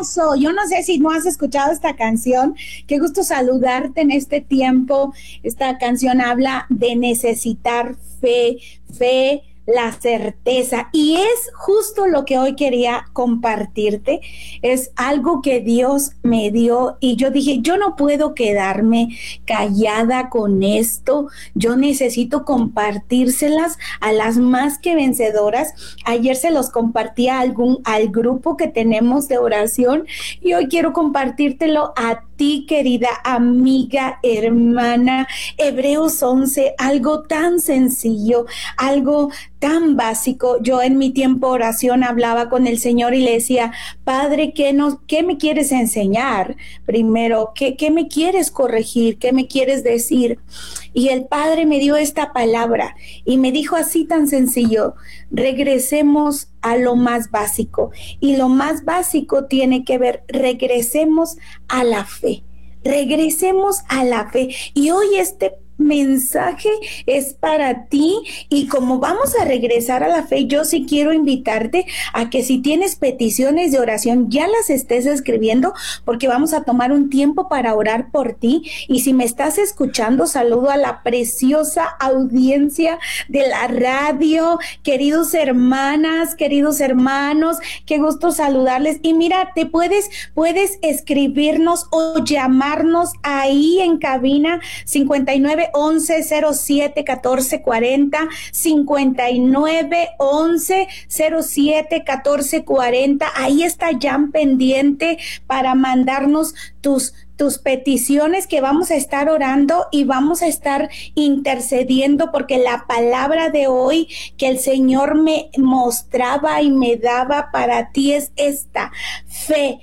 hermoso. Yo no sé si no has escuchado esta canción. Qué gusto saludarte en este tiempo. Esta canción habla de necesitar fe, la certeza. Y es justo lo que hoy quería compartirte. Es algo que Dios me dio y yo dije, yo no puedo quedarme callada con esto. Yo necesito compartírselas a las más que vencedoras. Ayer se los compartí al grupo que tenemos de oración y hoy quiero compartírtelo a ti, querida amiga, hermana. Hebreos 11, algo tan sencillo, algo tan básico. Yo en mi tiempo de oración hablaba con el Señor y le decía, Padre, ¿qué me quieres enseñar? Primero, ¿qué me quieres corregir? ¿Qué me quieres decir? Y el Padre me dio esta palabra y me dijo así tan sencillo, regresemos a lo más básico. Y lo más básico tiene que ver, regresemos a la fe. Regresemos a la fe. Y hoy este mensaje es para ti y como vamos a regresar a la fe, yo sí quiero invitarte a que si tienes peticiones de oración ya las estés escribiendo porque vamos a tomar un tiempo para orar por ti y si me estás escuchando, saludo a la preciosa audiencia de la radio, queridos hermanas, queridos hermanos, qué gusto saludarles y mira, te puedes escribirnos o llamarnos ahí en cabina 59 11 07 14 40 59 11 07 14 40. Ahí está Jan pendiente para mandarnos tus peticiones que vamos a estar orando y vamos a estar intercediendo porque la palabra de hoy que el Señor me mostraba y me daba para ti es esta: fe.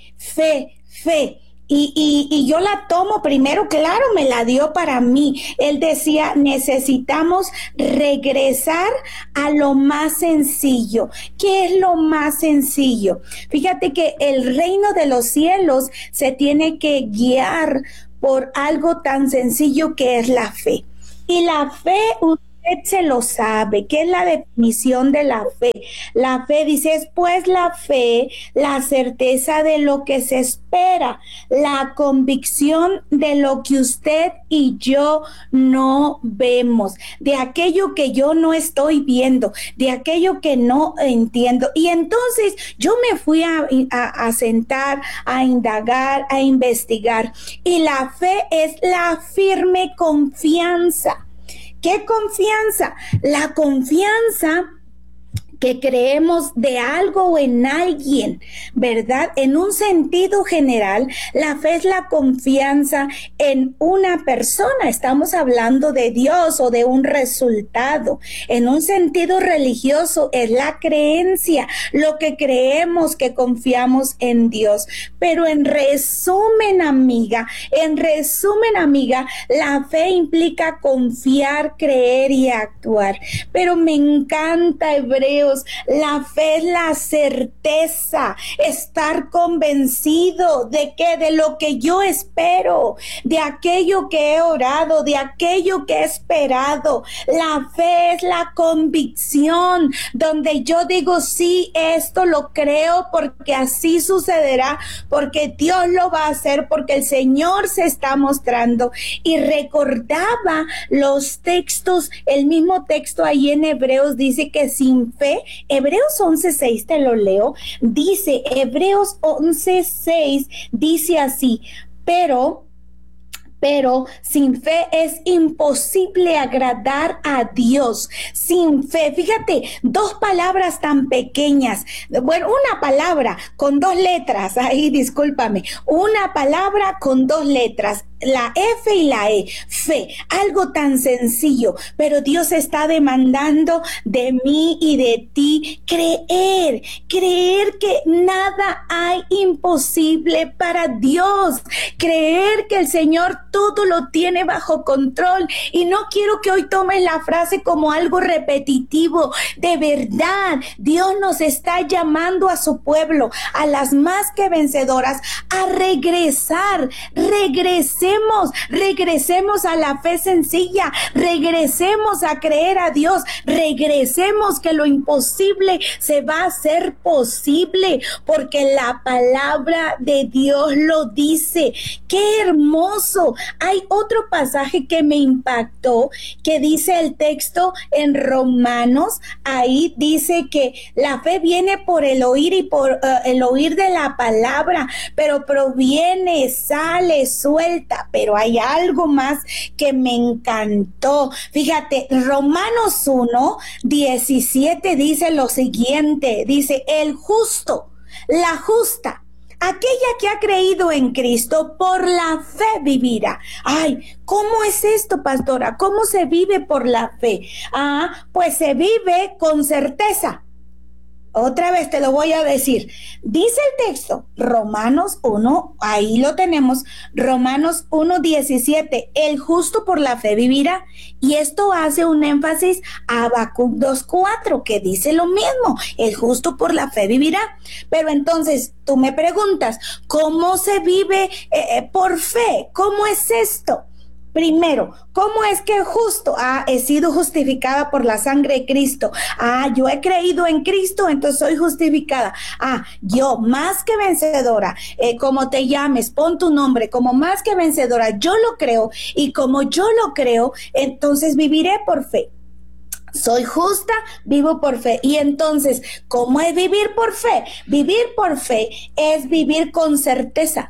Y yo la tomo primero, claro, me la dio para mí. Él decía, necesitamos regresar a lo más sencillo. ¿Qué es lo más sencillo? Fíjate que el reino de los cielos se tiene que guiar por algo tan sencillo que es la fe. Y la fe, usted se lo sabe. ¿Qué es la definición de la fe? La fe dice, es pues la fe, la certeza de lo que se espera, la convicción de lo que usted y yo no vemos, de aquello que yo no estoy viendo, de aquello que no entiendo. Y entonces yo me fui a sentar, a indagar, a investigar. Y la fe es la firme confianza. ¿Qué confianza? La confianza que creemos de algo o en alguien, ¿verdad? En un sentido general, la fe es la confianza en una persona. Estamos hablando de Dios o de un resultado. En un sentido religioso es la creencia, lo que creemos que confiamos en Dios. Pero en resumen, amiga, la fe implica confiar, creer y actuar. Pero me encanta Hebreos. La fe es la certeza, estar convencido de que de lo que yo espero, de aquello que he orado, de aquello que he esperado. La fe es la convicción, donde yo digo, sí, esto lo creo porque así sucederá, porque Dios lo va a hacer, porque el Señor se está mostrando. Y recordaba los textos, el mismo texto ahí en Hebreos dice que sin fe, Hebreos 11:6 te lo leo, dice, Hebreos 11:6 dice así, pero sin fe es imposible agradar a Dios. Sin fe, fíjate, dos palabras tan pequeñas. Bueno, una palabra con dos letras, ahí discúlpame, una palabra con dos letras. La F y la E, fe, algo tan sencillo, pero Dios está demandando de mí y de ti creer que nada hay imposible para Dios, creer que el Señor todo lo tiene bajo control. Y no quiero que hoy tomes la frase como algo repetitivo. De verdad, Dios nos está llamando a su pueblo, a las más que vencedoras, a regresar. Regresemos regresemos a la fe sencilla, regresemos a creer a Dios, regresemos que lo imposible se va a hacer posible, porque la palabra de Dios lo dice. ¡Qué hermoso! Hay otro pasaje que me impactó, que dice el texto en Romanos. Ahí dice que la fe viene por el oír y por el oír de la palabra, pero proviene, sale, suelta. Pero hay algo más que me encantó. Fíjate, Romanos 1:17 dice lo siguiente, dice: el justo, la justa, aquella que ha creído en Cristo, por la fe vivirá. Ay, ¿cómo es esto, pastora? ¿Cómo se vive por la fe? Pues se vive con certeza. Otra vez te lo voy a decir. Dice el texto, Romanos 1, ahí lo tenemos, Romanos 1:17, el justo por la fe vivirá. Y esto hace un énfasis a Habacuc 2:4, que dice lo mismo, el justo por la fe vivirá. Pero entonces tú me preguntas, ¿cómo se vive por fe? ¿Cómo es esto? Primero, ¿cómo es que justo? He sido justificada por la sangre de Cristo. Yo he creído en Cristo, entonces soy justificada. Yo más que vencedora, como te llames, pon tu nombre, como más que vencedora, yo lo creo, y como yo lo creo, entonces viviré por fe. Soy justa, vivo por fe. Y entonces, ¿cómo es vivir por fe? Vivir por fe es vivir con certeza.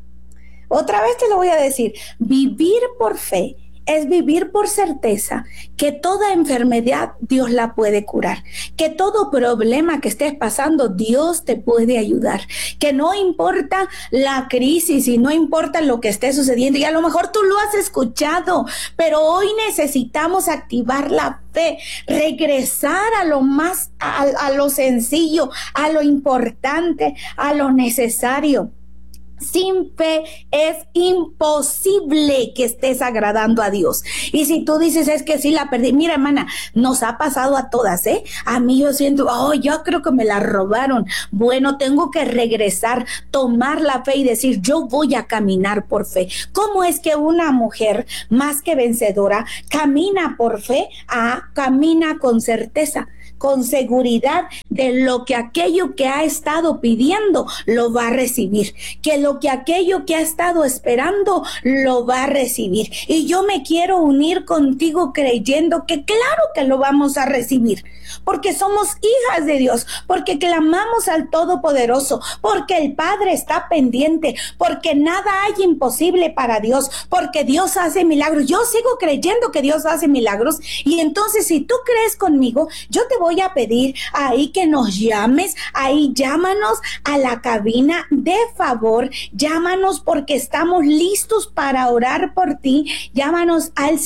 Otra vez te lo voy a decir, vivir por fe es vivir por certeza que toda enfermedad Dios la puede curar, que todo problema que estés pasando Dios te puede ayudar, que no importa la crisis y no importa lo que esté sucediendo, y a lo mejor tú lo has escuchado, pero hoy necesitamos activar la fe, regresar a lo más, a lo sencillo, a lo importante, a lo necesario. Sin fe es imposible que estés agradando a Dios. Y si tú dices, es que sí la perdí, mira, hermana, nos ha pasado a todas, a mí yo siento, yo creo que me la robaron. Bueno, tengo que regresar, tomar la fe y decir, yo voy a caminar por fe. ¿Cómo es que una mujer más que vencedora camina por fe? Camina con certeza, con seguridad de lo que aquello que ha estado pidiendo lo va a recibir, que lo que aquello que ha estado esperando lo va a recibir. Y yo me quiero unir contigo creyendo que claro que lo vamos a recibir, porque somos hijas de Dios, porque clamamos al Todopoderoso, porque el Padre está pendiente, porque nada hay imposible para Dios, porque Dios hace milagros. Yo sigo creyendo que Dios hace milagros, y entonces si tú crees conmigo, yo te voy a pedir ahí que nos llames, ahí llámanos a la cabina, de favor, llámanos porque estamos listos para orar por ti. Llámanos al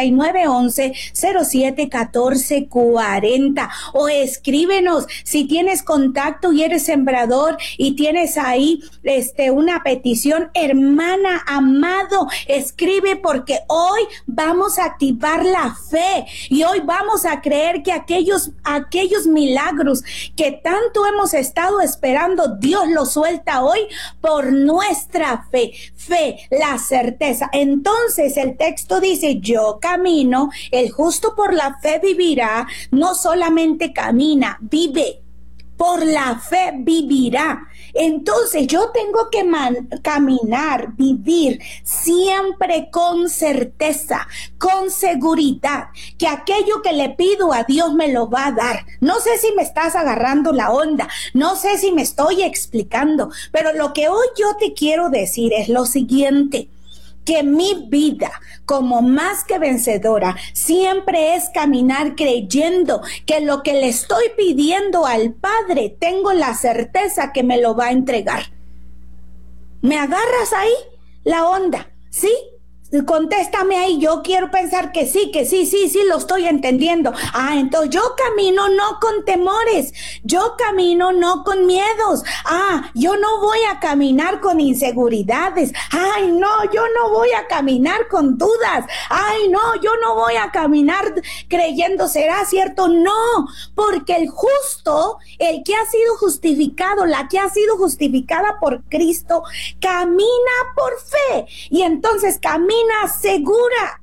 5911-071440 o escríbenos si tienes contacto y eres sembrador y tienes ahí una petición. Hermana, amado, escribe, porque hoy vamos a activar la fe y hoy vamos a creer que aquellos milagros que tanto hemos estado esperando, Dios los suelta hoy por nuestra fe, la certeza. Entonces el texto dice, yo camino, el justo por la fe vivirá. No solamente camina, vive. Por la fe vivirá. Entonces yo tengo que caminar, vivir siempre con certeza, con seguridad, que aquello que le pido a Dios me lo va a dar. No sé si me estás agarrando la onda, no sé si me estoy explicando, pero lo que hoy yo te quiero decir es lo siguiente: que mi vida como más que vencedora siempre es caminar creyendo que lo que le estoy pidiendo al Padre, tengo la certeza que me lo va a entregar. ¿Me agarras ahí la onda? ¿Sí? Contéstame ahí, yo quiero pensar que sí, sí, lo estoy entendiendo. Entonces yo camino no con temores, yo camino no con miedos. Yo no voy a caminar con inseguridades. No, yo no voy a caminar con dudas. No, yo no voy a caminar creyendo será cierto. No, porque el justo, el que ha sido justificado, la que ha sido justificada por Cristo, camina por fe. Y entonces camina segura.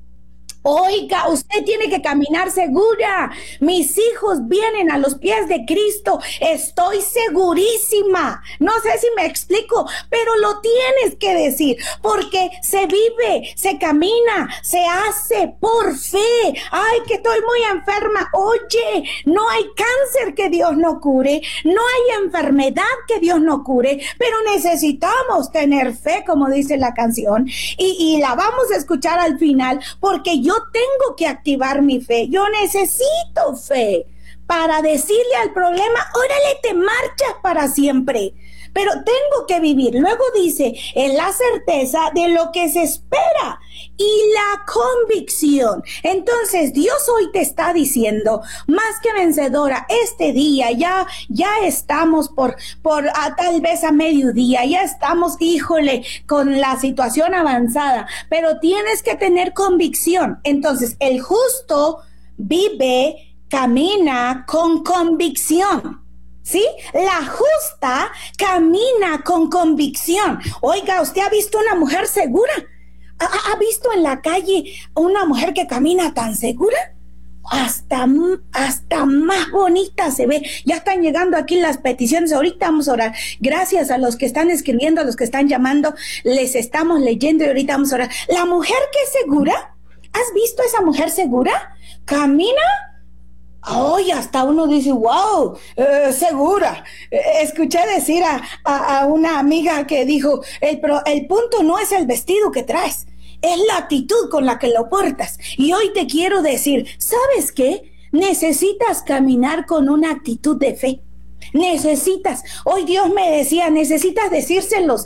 Oiga, usted tiene que caminar segura. Mis hijos vienen a los pies de Cristo. Estoy segurísima. No sé si me explico, pero lo tienes que decir porque se vive, se camina, se hace por fe. Que estoy muy enferma. Oye, no hay cáncer que Dios no cure. No hay enfermedad que Dios no cure, pero necesitamos tener fe, como dice la canción. Y la vamos a escuchar al final porque yo tengo que activar mi fe. Yo necesito fe para decirle al problema, órale, te marchas para siempre. Pero tengo que vivir. Luego dice, en la certeza de lo que se espera y la convicción. Entonces Dios hoy te está diciendo, más que vencedora, este día ya estamos por tal vez a mediodía, ya estamos, híjole, con la situación avanzada, pero tienes que tener convicción. Entonces el justo vive, camina con convicción. ¿Sí? La justa camina con convicción. Oiga, ¿usted ha visto una mujer segura? ¿Ha visto en la calle una mujer que camina tan segura? Hasta más bonita se ve. Ya están llegando aquí las peticiones. Ahorita vamos a orar. Gracias a los que están escribiendo, a los que están llamando. Les estamos leyendo y ahorita vamos a orar. La mujer que es segura, ¿has visto esa mujer segura? Camina. Hasta uno dice, wow, segura. Escuché decir a una amiga que dijo, el punto no es el vestido que traes, es la actitud con la que lo portas. Y hoy te quiero decir, ¿sabes qué? Necesitas caminar con una actitud de fe. Necesitas, hoy Dios me decía, necesitas decírselos,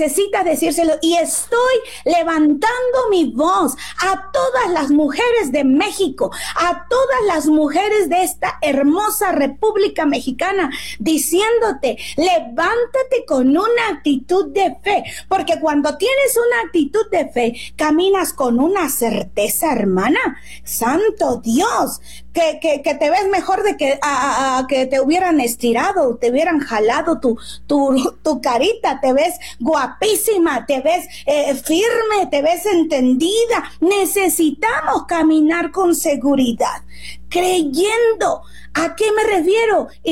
y estoy levantando mi voz a todas las mujeres de México, a todas las mujeres de esta hermosa República Mexicana, diciéndote, levántate con una actitud de fe, porque cuando tienes una actitud de fe, caminas con una certeza, hermana. Santo Dios, que te ves mejor de que te hubieran estirado, te hubieran jalado tu carita, te ves guapísima, te ves firme, te ves entendida. Necesitamos caminar con seguridad, creyendo. ¿A qué me refiero?